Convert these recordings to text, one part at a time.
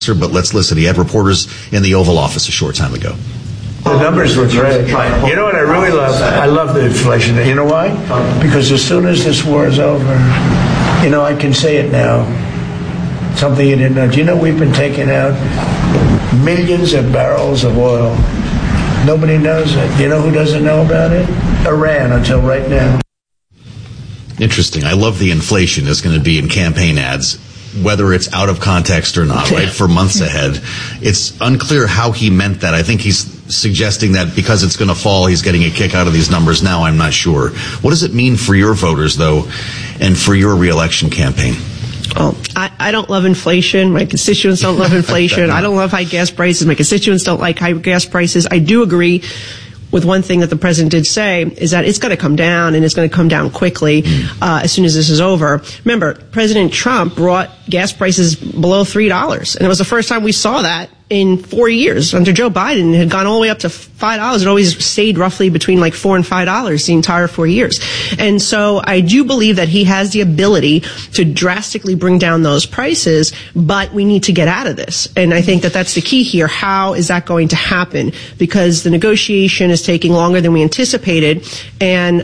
But let's listen. He had reporters in the Oval Office a short time ago. The numbers were great. You know what I really love? I love the inflation. You know why? Because as soon as this war is over, I can say it now. Something you didn't know. Do you know we've been taking out millions of barrels of oil? Nobody knows it. You know who doesn't know about it? Iran, until right now. Interesting. I love the inflation that's going to be in campaign ads, whether it's out of context or not, right, for months ahead. It's unclear how he meant that. I think he's suggesting that because it's going to fall, he's getting a kick out of these numbers now. I'm not sure. What does it mean for your voters, though, and for your reelection campaign? Oh, I don't love inflation. My constituents don't love inflation. I don't love high gas prices. My constituents don't like high gas prices. I do agree with one thing that the president did say is that it's going to come down, and it's going to come down quickly as soon as this is over. Remember, President Trump brought gas prices below $3, and it was the first time we saw that in 4 years. Under Joe Biden, it had gone all the way up to $5. It always stayed roughly between like $4 and $5 the entire 4 years. And so I do believe that he has the ability to drastically bring down those prices, but we need to get out of this. And I think that that's the key here. How is that going to happen? Because the negotiation is taking longer than we anticipated. And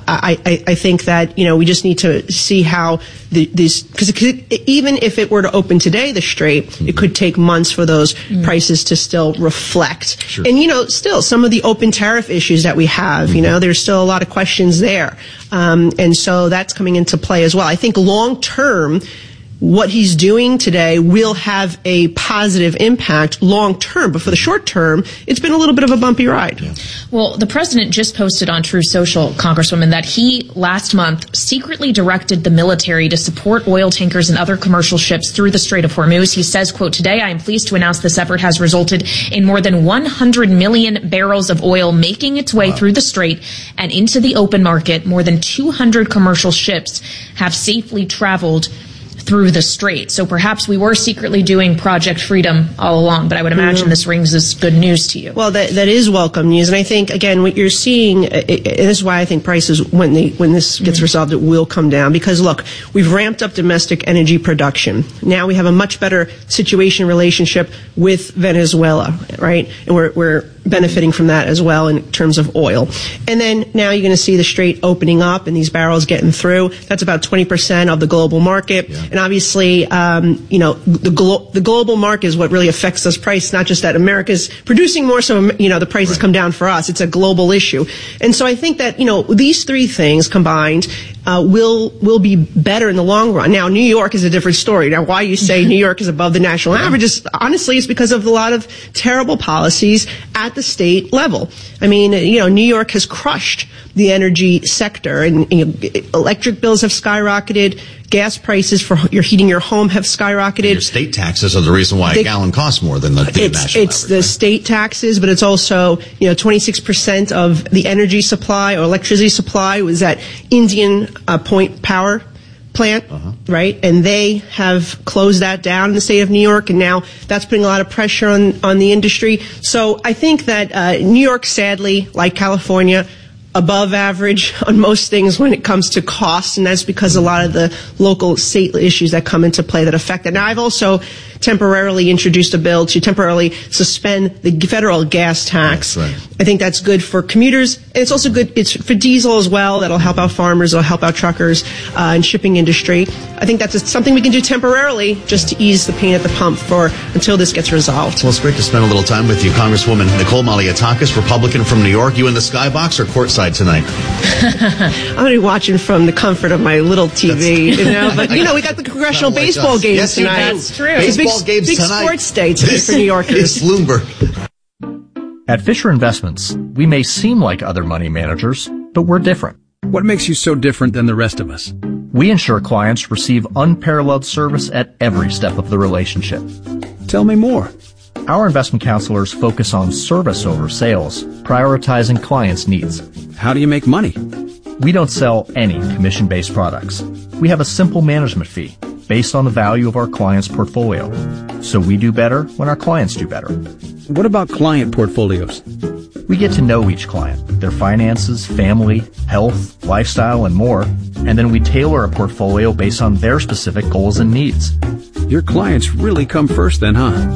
I think that, we just need to see how because even if it were to open today, the Strait, it could take months for those prices to still reflect. Sure. And, still some of the open tariff issues that we have, there's still a lot of questions there. And so that's coming into play as well. I think long term, what he's doing today will have a positive impact long term, but for the short term, it's been a little bit of a bumpy ride. Yeah. Well, the president just posted on Truth Social, Congresswoman, that he last month secretly directed the military to support oil tankers and other commercial ships through the Strait of Hormuz. He says, quote, "Today I am pleased to announce this effort has resulted in more than 100 million barrels of oil making its way through the Strait and into the open market. More than 200 commercial ships have safely traveled through the Strait." So perhaps we were secretly doing Project Freedom all along, but I would imagine this rings as good news to you. Well, that is welcome news. And I think, again, what you're seeing, and this is why I think prices, when this gets resolved, it will come down. Because, look, we've ramped up domestic energy production. Now we have a much better relationship with Venezuela, right? And we're benefiting from that as well in terms of oil. And then now you're going to see the Strait opening up and these barrels getting through. That's about 20% of the global market. Yeah. And obviously, the global market is what really affects this price, not just that America's producing more, so, the prices come down for us. It's a global issue. And so I think that, these three things combined will be better in the long run. Now, New York is a different story. Now, why you say New York is above the national average is, honestly, is because of a lot of terrible policies at the state level. I mean, New York has crushed the energy sector, and electric bills have skyrocketed. Gas prices for your heating your home have skyrocketed. And your state taxes are the reason why a gallon costs more than the national average. It's the state taxes, but it's also 26% of the energy supply or electricity supply was at Indian Point Power Plant, right? And they have closed that down in the state of New York, and now that's putting a lot of pressure on the industry. So I think that New York, sadly, like California, above average on most things when it comes to costs, and that's because a lot of the local state issues that come into play that affect that. Now, I've also temporarily introduced a bill to temporarily suspend the federal gas tax. That's right. I think that's good for commuters, and it's also good. It's for diesel as well. That'll help out farmers. It'll help out truckers and shipping industry. I think that's something we can do temporarily just to ease the pain at the pump until this gets resolved. Well, it's great to spend a little time with you, Congresswoman Nicole Malliotakis, Republican from New York. You in the skybox or courtside tonight? I'm going to be watching from the comfort of my little TV, But, we got the congressional baseball games tonight. That's true. Baseball games big tonight. Sports day today for New Yorkers. It's Bloomberg. At Fisher Investments, we may seem like other money managers, but we're different. What makes you so different than the rest of us? We ensure clients receive unparalleled service at every step of the relationship. Tell me more. Our investment counselors focus on service over sales, prioritizing clients' needs. How do you make money? We don't sell any commission-based products. We have a simple management fee based on the value of our client's portfolio. So we do better when our clients do better. What about client portfolios? We get to know each client, their finances, family, health, lifestyle, and more, and then we tailor a portfolio based on their specific goals and needs. Your clients really come first then, huh?